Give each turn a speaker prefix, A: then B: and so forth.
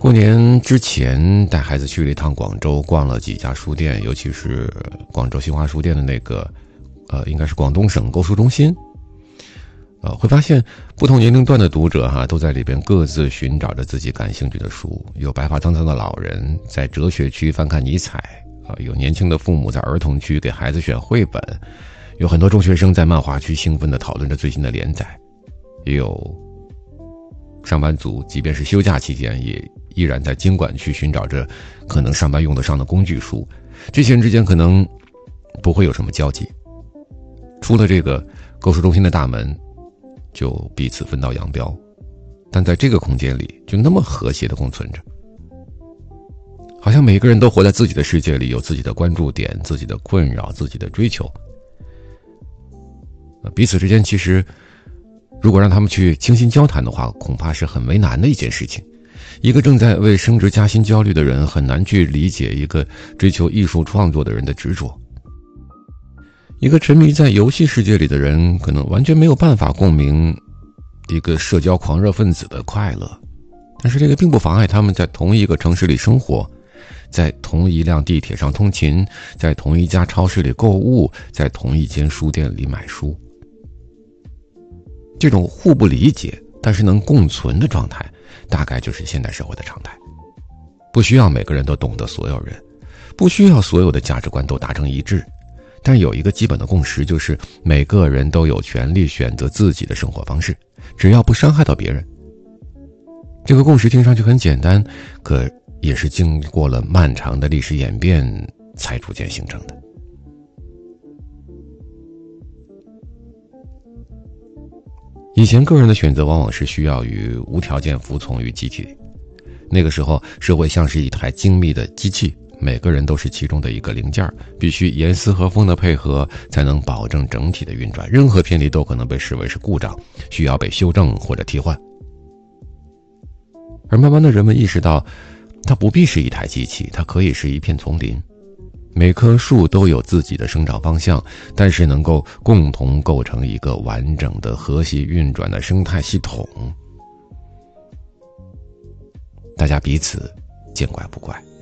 A: 过年之前带孩子去了一趟广州，逛了几家书店，尤其是广州新华书店的那个应该是广东省购书中心。会发现不同年龄段的读者都在里边各自寻找着自己感兴趣的书，有白发苍苍的老人在哲学区翻看尼采，有年轻的父母在儿童区给孩子选绘本，有很多中学生在漫画区兴奋地讨论着最新的连载，也有上班族即便是休假期间也依然在经管区寻找着可能上班用得上的工具书，这些人之间可能不会有什么交集，出了这个购书中心的大门就彼此分道扬镳，但在这个空间里就那么和谐地共存着，好像每个人都活在自己的世界里，有自己的关注点，自己的困扰，自己的追求。彼此之间其实如果让他们去倾心交谈的话，恐怕是很为难的一件事情。一个正在为升职加薪焦虑的人很难去理解一个追求艺术创作的人的执着，一个沉迷在游戏世界里的人可能完全没有办法共鸣一个社交狂热分子的快乐，但是这个并不妨碍他们在同一个城市里生活，在同一辆地铁上通勤，在同一家超市里购物，在同一间书店里买书。这种互不理解但是能共存的状态，大概就是现代社会的常态。不需要每个人都懂得所有人，不需要所有的价值观都达成一致，但有一个基本的共识，就是每个人都有权利选择自己的生活方式，只要不伤害到别人。这个共识听上去很简单，可也是经过了漫长的历史演变才逐渐形成的。以前个人的选择往往是需要于无条件服从于集体，那个时候社会像是一台精密的机器，每个人都是其中的一个零件，必须严丝合缝的配合才能保证整体的运转，任何偏离都可能被视为是故障，需要被修正或者替换。而慢慢的人们意识到，它不必是一台机器，它可以是一片丛林，每棵树都有自己的生长方向，但是能够共同构成一个完整的和谐运转的生态系统，大家彼此见怪不怪。